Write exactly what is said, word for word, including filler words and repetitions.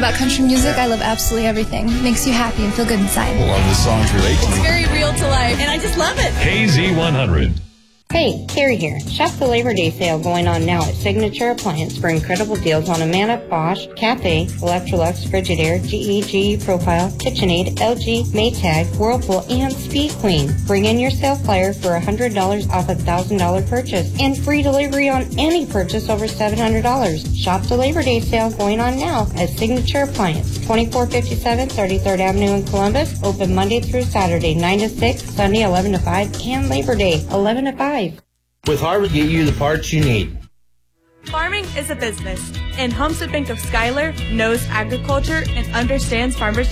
about country music. I love absolutely everything. It makes you happy and feel good inside. A lot of the songs relate to It's me. very real to life, and I just love it. K Z one hundred. Hey, Carrie here. Shop the Labor Day sale going on now at Signature Appliance for incredible deals on Amana, Bosch, Cafe, Electrolux, Frigidaire, G E G E Profile, KitchenAid, L G, Maytag, Whirlpool, and Speed Queen. Bring in your sale flyer for one hundred dollars off a one thousand dollars purchase and free delivery on any purchase over seven hundred dollars. Shop the Labor Day sale going on now at Signature Appliance, twenty-four fifty-seven thirty-third Avenue in Columbus. Open Monday through Saturday, nine to six, Sunday eleven to five, and Labor Day, eleven to five. With Harvard, get you the parts you need. Farming is a business, and Homestead Bank of Schuyler knows agriculture and understands farmers'